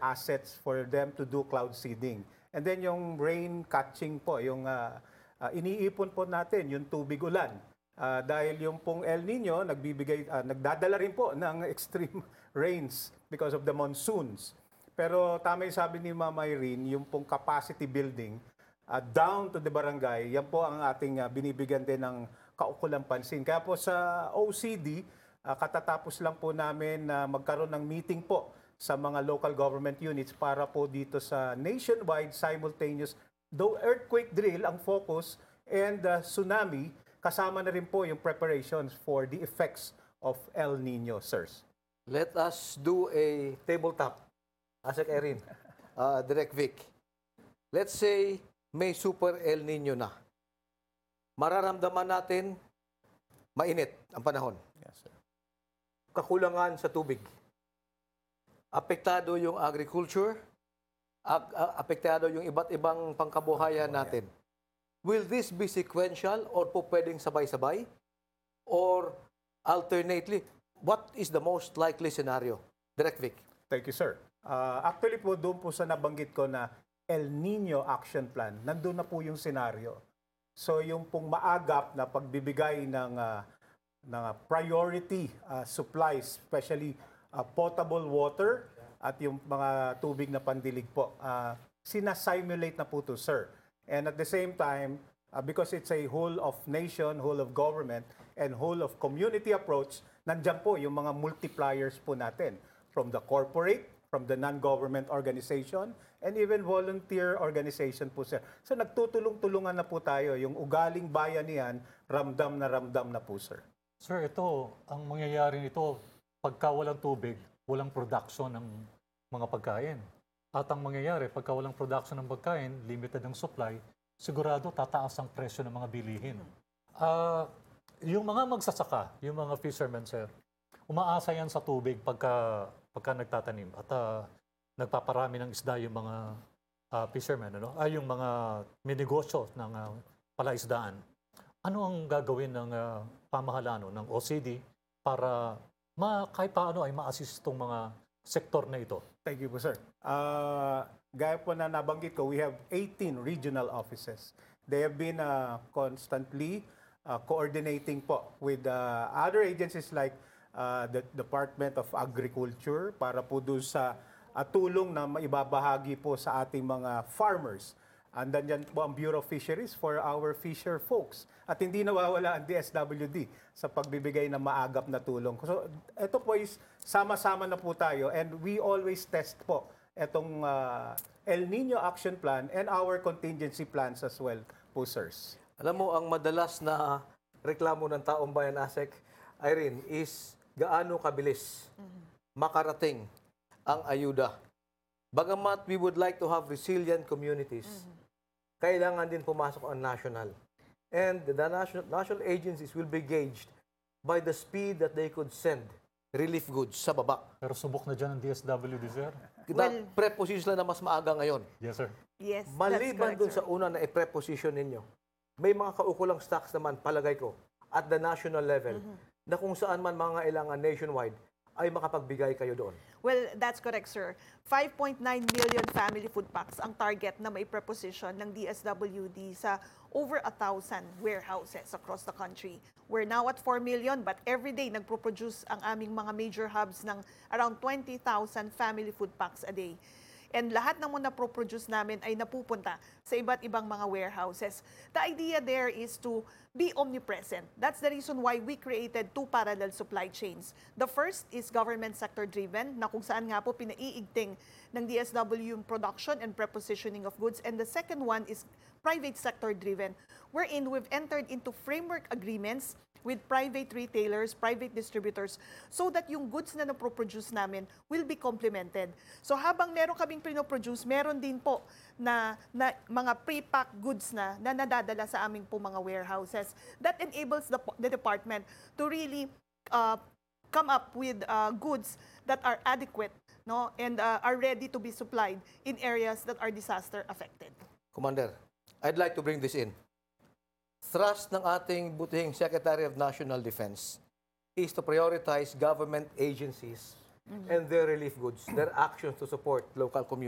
assets for them to do cloud seeding. And then yung rain catching po, yung iniipon po natin, yung tubig ulan. Dahil yung pong El Nino, nagdadala rin po ng extreme rains because of the monsoons. Pero tama yung sabi ni Ma'am Irene, yung pong capacity building, down to the barangay, yan po ang ating binibigyan din ng kaukulang pansin. Kaya po sa OCD, katatapos lang po namin na magkaroon ng meeting po sa mga local government units para po dito sa nationwide simultaneous, though earthquake drill ang focus and tsunami, kasama na rin po yung preparations for the effects of El Nino, sirs. Let us do a tabletop. Asek Erin, Direk Vic. Let's say may super El Nino na. Mararamdaman natin mainit ang panahon. Yes, sir. Kakulangan sa tubig. Apektado yung agriculture, apektado yung iba't ibang pangkabuhayan natin. Will this be sequential or po pwedeng sabay-sabay? Or alternately, what is the most likely scenario? Direk Vic. Thank you, sir. Actually po, doon po sa nabanggit ko na El Nino Action Plan, nandun na po yung senaryo. So yung pong maagap na pagbibigay ng priority supplies, especially potable water at yung mga tubig na pandilig po, sinasimulate na po to, sir. And at the same time, because it's a whole of nation, whole of government, and whole of community approach, nandyan po yung mga multipliers po natin from the corporate, from the non-government organization, and even volunteer organization po, sir. So nagtutulong-tulungan na po tayo. Yung ugaling bayanihan, ramdam na po, sir. Sir, ito, ang mangyayari nito, pagka walang tubig, walang production ng mga pagkain. At ang mangyayari, pagka walang production ng pagkain, limited ang supply, sigurado tataas ang presyo ng mga bilihin. Yung mga magsasaka, yung mga fishermen, sir, umaasa yan sa tubig pagka nagtatanim at nagpaparami ng isda yung mga fishermen, yung mga minegosyo ng palaisdaan. Ano ang gagawin ng pamahalaan ng OCD para kahit paano ay ma-assist itong mga sektor na ito? Thank you po, sir. Gaya po na nabanggit ko, we have 18 regional offices. They have been constantly coordinating po with other agencies like the Department of Agriculture para po doon sa tulong na maibabahagi po sa ating mga farmers. And then po ang Bureau of Fisheries for our fisher folks. At hindi nawawala ang DSWD sa pagbibigay ng maagap na tulong. So ito po is sama-sama na po tayo and we always test po itong El Nino Action Plan and our contingency plans as well po, sirs. Alam mo, ang madalas na reklamo ng taong bayan, Asek, Irene, is gaano kabilis makarating ang ayuda. Bagamat we would like to have resilient communities, kailangan din pumasok ang national. And the national agencies will be gauged by the speed that they could send relief goods sa baba. Pero subok na dyan ang DSWD, sir. Preposition na mas maaga ngayon. Yes, sir. Yes, Maliban dun sa una na i-preposition ninyo, may mga kaukulang stocks naman, palagay ko, at the national level, na kung saan man mga kailangan nationwide, ay makapagbigay kayo doon. Well, that's correct, sir. 5.9 million family food packs ang target na may preposition ng DSWD sa over 1,000 warehouses across the country. We're now at 4 million, but every day nagpo-produce ang aming mga major hubs ng around 20,000 family food packs a day. And lahat ng mga pro-produce namin ay napupunta sa iba't ibang mga warehouses. The idea there is to be omnipresent. That's the reason why we created 2 parallel supply chains. The first is government sector driven, na kung saan nga po pinaiigting ng DSW yung production and prepositioning of goods. And the second one is private sector driven, wherein we've entered into framework agreements with private retailers, private distributors, so that yung goods na naproproduce namin will be complemented. So habang meron kaming pinoproduce, meron din po na mga pre-packed goods na nadadala sa aming po mga warehouses. That enables the department to really come up with goods that are adequate, no, and are ready to be supplied in areas that are disaster affected. Commander, I'd like to bring this in. Thrust ng ating butihing Secretary of National Defense is to prioritize government agencies and their relief goods, their actions to support local communities.